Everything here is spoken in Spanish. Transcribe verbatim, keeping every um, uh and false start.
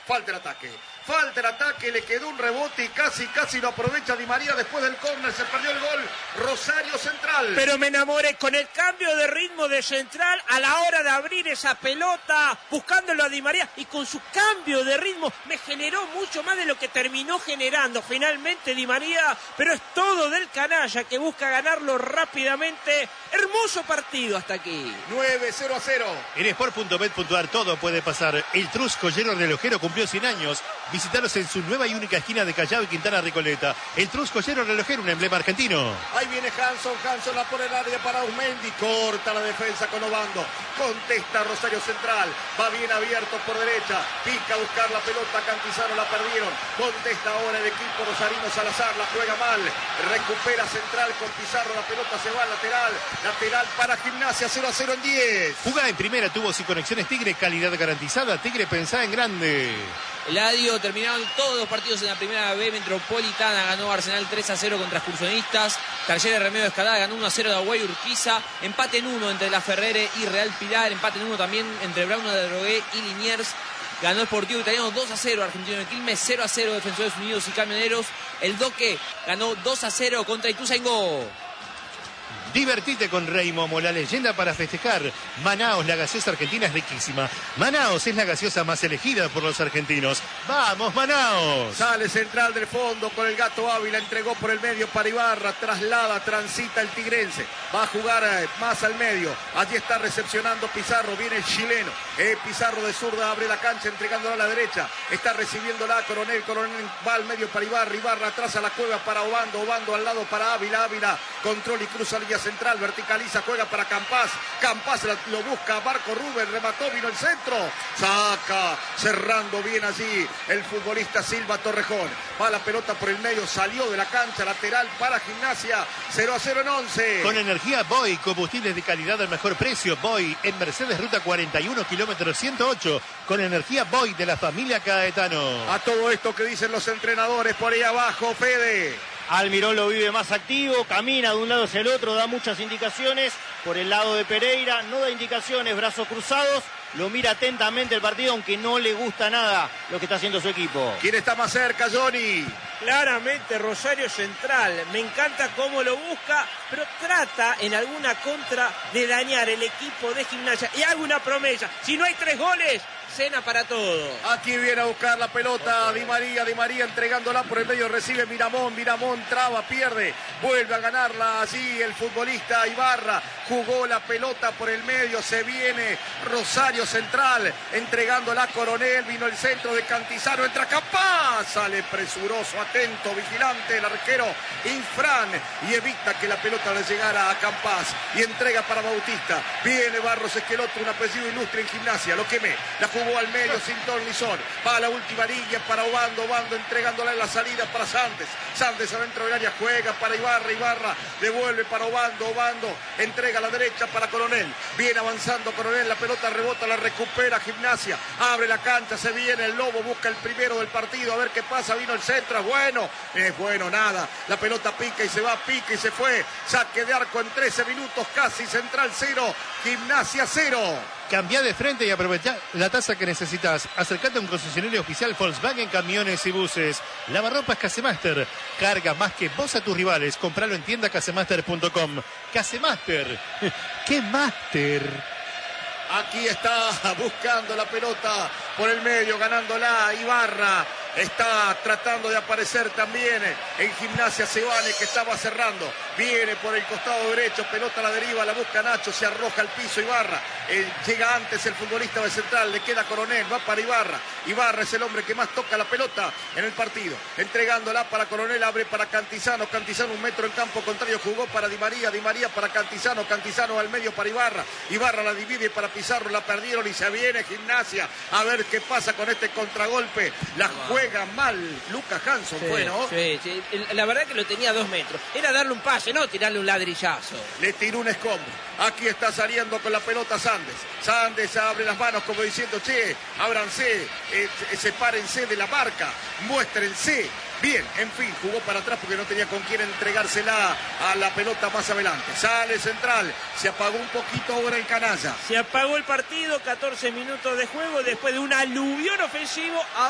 falta el ataque. Falta el ataque, le quedó un rebote y casi, casi lo aprovecha Di María después del córner, se perdió el gol. Rosario Central. Pero me enamoré con el cambio de ritmo de Central a la hora de abrir esa pelota, buscándolo a Di María, y con su cambio de ritmo me generó mucho más de lo que terminó generando finalmente Di María, pero es todo del canalla que busca ganarlo rápidamente. Hermoso partido hasta aquí. nueve cero a cero. En sport punto bet punto ar todo puede pasar. El Trus Joyero Relojero cumplió cien años. Visitaros en su nueva y única esquina de Callao y Quintana Recoleta. El Trus Joyero Relojero, un emblema argentino. Ahí viene Hanson, Hanson la pone en el área para Aumendi, corta la defensa con Obando, contesta Rosario Central, va bien abierto por derecha, pica a buscar la pelota, Cantizano la perdieron, contesta ahora el equipo rosarino, Salazar la juega mal, recupera Central con Pizarro, la pelota se va al lateral, lateral para Gimnasia, cero a cero en diez. Jugada en primera, tuvo sin conexiones Tigre, calidad garantizada, Tigre pensaba en grande. Eladio, terminaron todos los partidos en la primera B Metropolitana, ganó Arsenal tres a cero contra Excursionistas, Talleres Remedio de Escalada ganó uno a cero de Aguay Urquiza, empate en uno entre La Ferrere y Real Pilar, empate en uno también entre Brauno de Drogué y Liniers, ganó Sportivo Italiano dos a cero, Argentino de Quilmes cero a cero, Defensores Unidos y Camioneros, el Doque ganó dos a cero contra Ituzaingó. Divertite con Reymomo, la leyenda para festejar. Manaos, la gaseosa argentina es riquísima. Manaos es la gaseosa más elegida por los argentinos. ¡Vamos, Manaos! Sale Central del fondo con el Gato Ávila, entregó por el medio para Ibarra, traslada, transita el tigrense. Va a jugar más al medio. Allí está recepcionando Pizarro, viene el chileno. Eh, Pizarro de zurda abre la cancha, entregándola a la derecha. Está recibiéndola Coronel, Coronel va al medio para Ibarra, Ibarra atrás a la cueva para Obando, Obando al lado para Ávila, Ávila control y cruza línea central, verticaliza, juega para Campás, Campás lo busca, Marco Rubén, remató, vino el centro, saca, cerrando bien allí el futbolista Silva Torrejón, va la pelota por el medio, salió de la cancha, lateral para Gimnasia, cero a cero en once. Con energía Boy, combustibles de calidad al mejor precio, Boy, en Mercedes Ruta cuarenta y uno, kilómetro ciento ocho, con energía Boy de la familia Caetano. A todo esto que dicen los entrenadores por ahí abajo, Fede. Almirón lo vive más activo, camina de un lado hacia el otro, da muchas indicaciones. Por el lado de Pereira no da indicaciones, brazos cruzados, lo mira atentamente el partido, aunque no le gusta nada lo que está haciendo su equipo. ¿Quién está más cerca, Johnny? Claramente Rosario Central, me encanta cómo lo busca, pero trata en alguna contra de dañar el equipo de Gimnasia. Y hago una promesa, si no hay tres goles, cena para todo. Aquí viene a buscar la pelota Di María, Di María entregándola por el medio, recibe Miramón, Miramón traba, pierde, vuelve a ganarla allí el futbolista Ibarra, jugó la pelota por el medio, se viene Rosario Central, entregándola a Coronel, vino el centro de Cantizano, entra Capaz, sale presuroso, atento, vigilante el arquero Infran y evita que la pelota le llegara a Campás y entrega para Bautista, viene Barros Esqueloto, un apellido ilustre en Gimnasia, lo quemé, la jugó al medio sin ton ni son, va a la última línea para Obando, Obando entregándola en la salida para Sandes, Sandes adentro del área, juega para Ibarra, Ibarra devuelve para Obando, Obando entrega a la derecha para Coronel, viene avanzando Coronel, la pelota rebota, la recupera Gimnasia, abre la cancha, se viene el Lobo, busca el primero del partido, a ver qué pasa, vino el centro, es bueno, es bueno, nada, la pelota pica y se va, pica y se fue, saque de arco en trece minutos casi, Central cero, Gimnasia cero. Cambia de frente y aprovecha la tasa que necesitas. Acercate a un concesionario oficial Volkswagen Camiones y Buses. Lavarropas Casemaster. Carga más que vos a tus rivales. Compralo en tienda casemaster punto com. Casemaster. ¡Qué máster! Aquí está buscando la pelota por el medio, ganándola Ibarra. Está tratando de aparecer también en Gimnasia Sebane, que estaba cerrando. Viene por el costado derecho, pelota a la deriva, la busca Nacho, se arroja al piso Ibarra. Eh, llega antes el futbolista de Central, le queda Coronel, va para Ibarra. Ibarra es el hombre que más toca la pelota en el partido. Entregándola para Coronel, abre para Cantizano. Cantizano un metro en campo contrario, jugó para Di María, Di María para Cantizano. Cantizano al medio para Ibarra. Ibarra la divide para Pizarro, la perdieron y se viene Gimnasia. A ver qué pasa con este contragolpe. La juega juega mal Lucas Hanson, sí, fue, ¿no? Sí, sí, la verdad que lo tenía a dos metros. Era darle un pase, no tirarle un ladrillazo. Le tiró un escombro. Aquí está saliendo con la pelota Sandes. Sandes abre las manos como diciendo, che, ábranse, eh, sepárense de la marca, muéstrense. Bien, en fin, jugó para atrás porque no tenía con quién entregársela a la pelota más adelante. Sale Central, se apagó un poquito ahora el canalla. Se apagó el partido, catorce minutos de juego después de un aluvión ofensivo.